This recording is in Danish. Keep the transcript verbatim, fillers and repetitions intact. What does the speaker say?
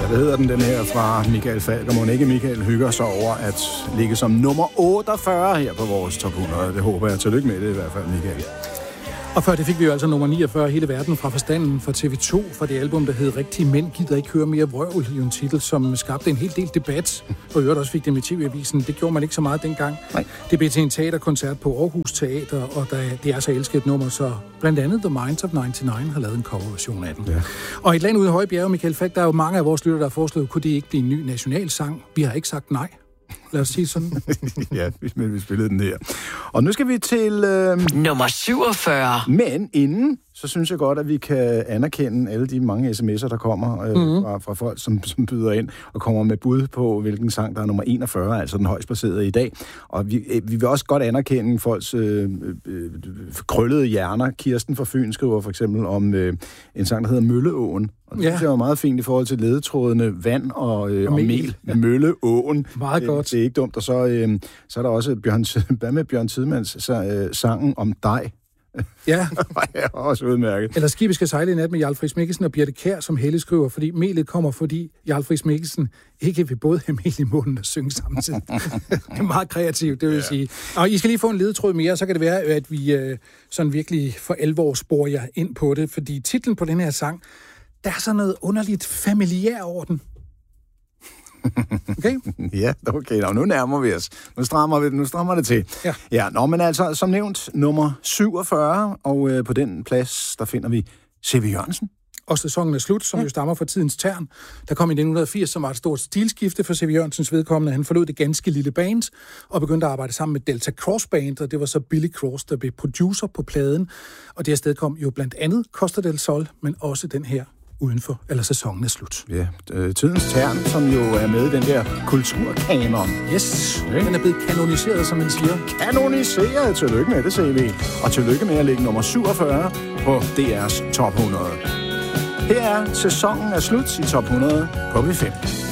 det hedder den, den her fra Michael Falk, og må ikke Michael hygger sig over at ligge som nummer otteogfyrre her på vores top hundrede. Det håber jeg. Tillykke med det i hvert fald, Michael. Og før det fik vi jo altså nummer niogfyrre, Hele verden fra forstanden fra T V to, for det album, der hed Rigtige Mænd gider ikke høre mere vrøvl, jo en titel, som skabte en hel del debat, og øvrigt også fik det med T V-avisen. Det gjorde man ikke så meget dengang. Nej. Det blev til en teaterkoncert på Aarhus Teater, og der, det er så elsket et nummer, så blandt andet The Minds of nioghalvfems har lavet en coverversion af den. Ja. Og et land ude i Højbjerge, Michael Falk, der er jo mange af vores lytter, der har foreslået, kunne det ikke blive en ny nationalsang? Vi har ikke sagt nej. Lad os sige sådan. Ja, men vi spillede den her. Og nu skal vi til... Øh... Nummer syvogfyrre. Men inden, så synes jeg godt, at vi kan anerkende alle de mange sms'er, der kommer øh, mm-hmm. fra, fra folk, som, som byder ind og kommer med bud på, hvilken sang, der er nummer enogfyrre, altså den højst placerede i dag. Og vi, øh, vi vil også godt anerkende folks øh, øh, krøllede hjerner. Kirsten fra Fyn skriver for eksempel om øh, en sang, der hedder Mølleåen. Og det ja. synes jeg var meget fint i forhold til ledetrådene vand og, øh, og mel. mel. Ja. Mølleåen. Meget godt. Det, det er ikke dumt. Og så, øh, så er der også Bjørn, hvad med Bjørn Tidmans så, øh, sangen om dig. Ja. Det er også udmærket. Eller Skibet skal sejle i nat med Jarl Friis Mikkelsen og Birthe Kjær, som Helle skriver, fordi melet kommer, fordi Jarl Friis Mikkelsen ikke vil både have mel i munden og synge samtidig. Det er meget kreativt, det vil ja. sige. Og I skal lige få en ledetråd mere, så kan det være, at vi øh, sådan virkelig for alvor sporer jer ind på det, fordi titlen på den her sang, der er sådan noget underligt familiær over den. Okay? Ja, okay. Nå, nu nærmer vi os. Nu strammer vi nu strammer det til. Ja. Ja, nå, men altså, som nævnt, nummer syvogfyrre, og øh, på den plads, der finder vi C V Jørgensen. Og sæsonen er slut, som ja. jo stammer fra Tidens Tern. Der kom i nitten firs, som var et stort stilskifte for C V Jørgensens vedkommende. Han forlod det ganske lille band og begyndte at arbejde sammen med Delta Cross Band, og det var så Billy Cross, der blev producer på pladen. Og det afsted kom jo blandt andet Costa del Sol, men også den her udenfor, eller sæsonen er slut. Ja, øh, Tidens Tern, som jo er med i den der kulturkanon. Yes, okay. Den er blevet kanoniseret, som man siger. Kanoniseret! Tillykke med det, C V. Og tillykke med at ligge nummer syvogfyrre på D R's top hundrede. Her er sæsonen er slut i top hundrede på V fem.